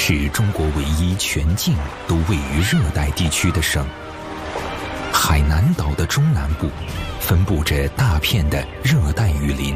是中国唯一全境都位于热带地区的省。海南岛的中南部分布着大片的热带雨林。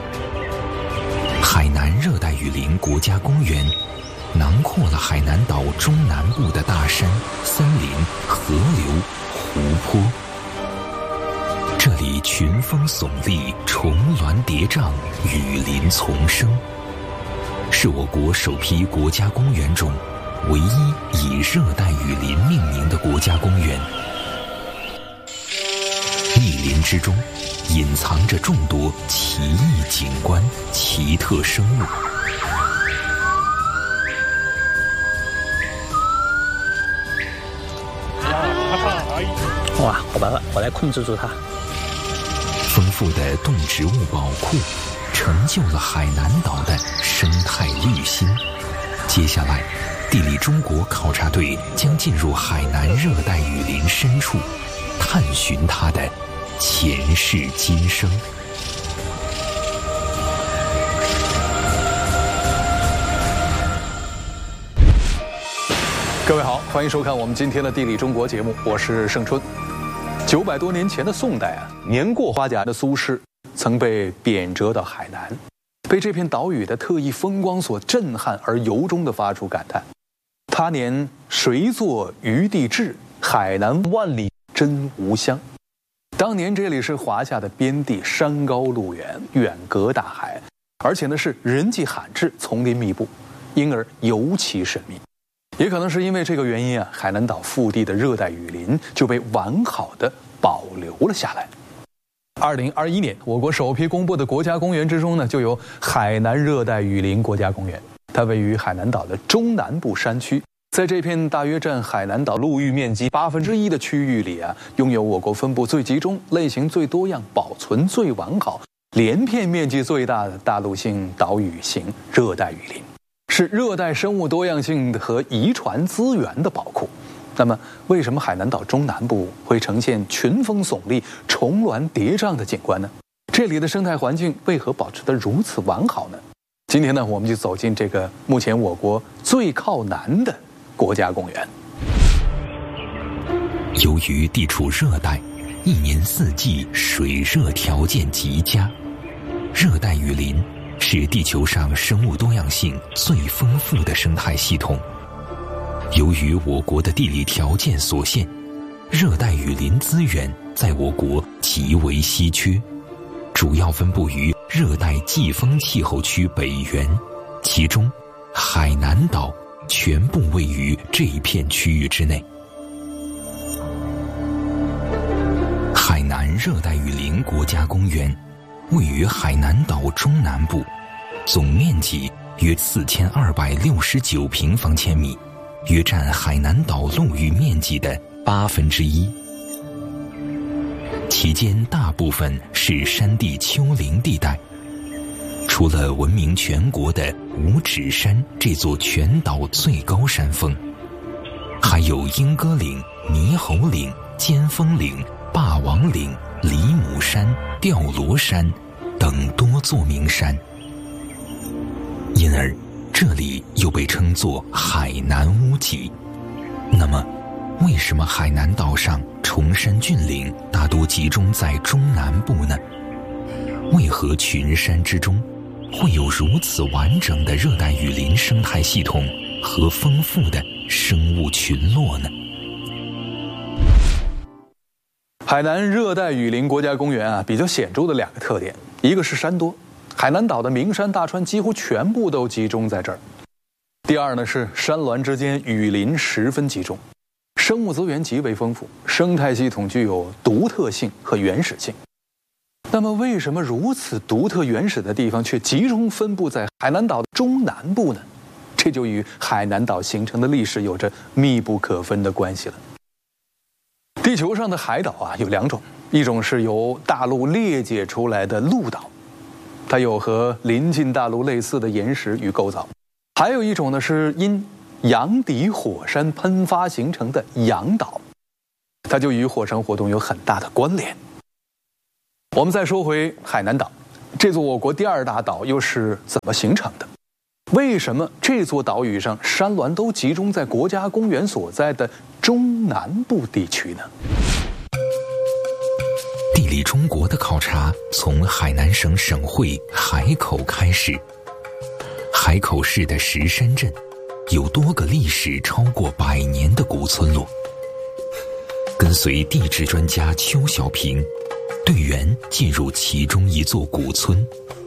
海南热带雨林国家公园囊括了海南岛中南部的大山、森林、河流、湖泊。这里群峰耸立，重峦叠嶂，雨林丛生，是我国首批国家公园中唯一以热带雨林命名的国家公园。密林之中隐藏着众多奇异景观、奇特生物。 哇，我来控制住它。 丰富的动植物宝库成就了海南岛的生态绿心。接下来，地理中国考察队将进入海南热带雨林深处，探寻它的前世今生。 各位好，欢迎收看我们今天的地理中国节目，我是盛春。900多年前的宋代啊，年过花甲的苏轼曾被贬谪到海南，被这片岛屿的特异风光所震撼，而由衷地发出感叹：他年谁作余地志，海南万里真无乡。当年这里是华夏的边地，山高路远，远隔大海，而且呢是人迹罕至，丛林密布，因而尤其神秘。也可能是因为这个原因啊，海南岛腹地的热带雨林就被完好的保留了下来。2021年，我国首批公布的国家公园之中呢，就有海南热带雨林国家公园。它位于海南岛的中南部山区，在这片大约占海南岛陆域面积1%的区域里啊，拥有我国分布最集中、类型最多样、保存最完好、连片面积最大的大陆性岛屿型热带雨林。是热带生物多样性和遗传资源的宝库。那么，为什么海南岛中南部会呈现群峰耸立、重峦叠嶂的景观呢？这里的生态环境为何保持得如此完好呢？今天呢，我们就走进这个目前我国最靠南的国家公园。 由于地处热带，一年四季水热条件极佳，热带雨林是地球上生物多样性最丰富的生态系统。由于我国的地理条件所限，热带雨林资源在我国极为稀缺，主要分布于热带季风气候区北缘，其中海南岛全部位于这一片区域之内。海南热带雨林国家公园位于海南岛中南部，总面积约4269平方千米，约占海南岛陆域面积的1/8。其间大部分是山地丘陵地带，除了闻名全国的五指山这座全岛最高山峰，还有莺歌岭、猕猴岭、尖峰岭、霸王岭、梨母山、吊螺山等多座名山，因而这里又被称作海南屋脊。那么，为什么海南岛上崇山峻岭大多集中在中南部呢？为何群山之中会有如此完整的热带雨林生态系统和丰富的生物群落呢？ 海南热带雨林国家公园啊，比较显著的2个特点，一个是山多，海南岛的名山大川几乎全部都集中在这儿。第二呢是山峦之间雨林十分集中，生物资源极为丰富，生态系统具有独特性和原始性。那么为什么如此独特原始的地方却集中分布在海南岛的中南部呢？这就与海南岛形成的历史有着密不可分的关系了。地球上的海岛啊有2种，一种是由大陆裂解出来的陆岛，它有和临近大陆类似的岩石与构造；还有一种呢是因洋底火山喷发形成的洋岛，它就与火山活动有很大的关联。我们再说回海南岛，这座我国第2大岛又是怎么形成的？ 为什么这座岛屿上山峦都集中在国家公园所在的中南部地区呢？ 地理中国的考察从海南省省会海口开始。海口市的石山镇有多个历史超过100年的古村落。跟随地质专家邱小平，队员进入其中一座古村。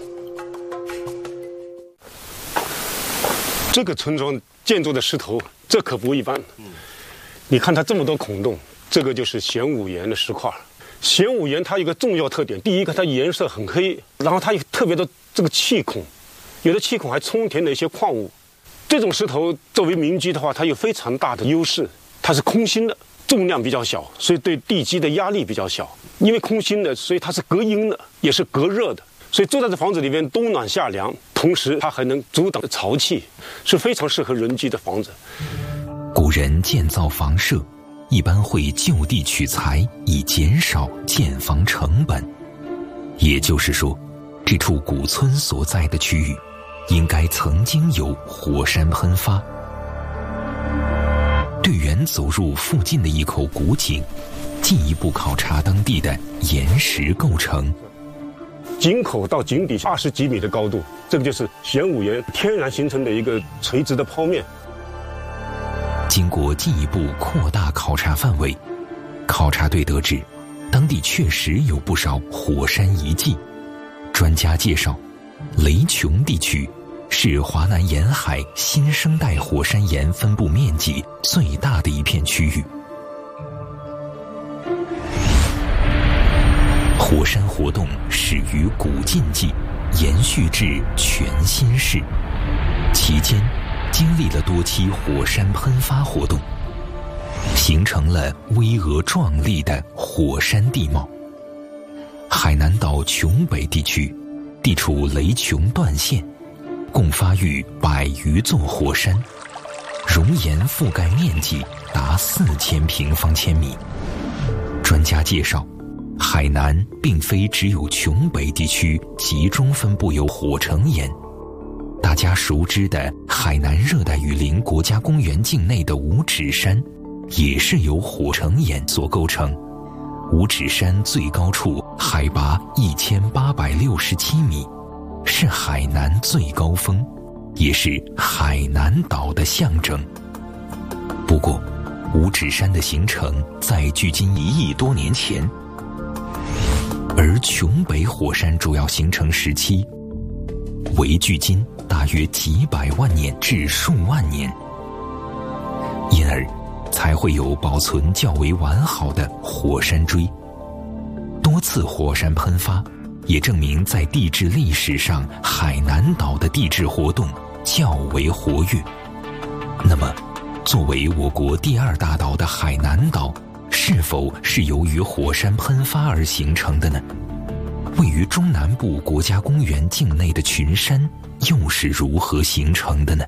这个村庄建筑的石头，这可不一般。你看它这么多孔洞，这个就是玄武岩的石块。玄武岩它有一个重要特点，第一个它颜色很黑，然后它有特别的这个气孔，有的气孔还充填了一些矿物。这种石头作为民居的话，它有非常大的优势，它是空心的，重量比较小，所以对地基的压力比较小。因为空心的，所以它是隔音的，也是隔热的，所以住在这房子里面冬暖夏凉，同时它还能阻挡潮气，是非常适合人居的房子。 古人建造房舍一般会就地取材，以减少建房成本。也就是说，这处古村所在的区域应该曾经有火山喷发。队员走入附近的一口古井，进一步考察当地的岩石构成。 井口到井底20几米的高度，这个就是玄武岩天然形成的一个垂直的剖面。 经过进一步扩大考察范围，考察队得知，当地确实有不少火山遗迹。专家介绍，雷琼地区是华南沿海新生代火山岩分布面积最大的一片区域。火山活动始于古晋纪，延续至全新世，期间经历了多期火山喷发活动，形成了巍峨壮丽的火山地貌。海南岛琼北地区地处雷琼断线，共发育100余座火山，熔岩覆盖面积达4000平方千米。专家介绍，海南并非只有琼北地区集中分布有火成岩，大家熟知的海南热带雨林国家公园境内的五指山，也是由火成岩所构成。五指山最高处海拔1867米，是海南最高峰，也是海南岛的象征。不过，五指山的形成在距今1亿多年前，而琼北火山主要形成时期为距今大约几百万年至数万年，因而才会有保存较为完好的火山锥。多次火山喷发也证明在地质历史上海南岛的地质活动较为活跃。那么作为我国第2大岛的海南岛，是否是由于火山喷发而形成的呢？位于中南部国家公园境内的群山又是如何形成的呢？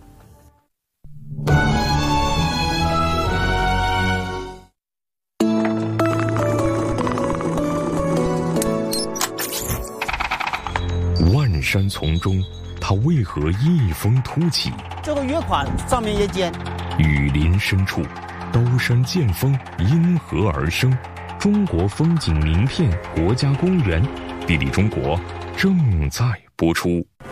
万山丛中，它为何异峰突起？ 这个月款上面也尖。 雨林深处，刀山剑锋因何而生？中国风景名片国家公园，地理中国正在播出。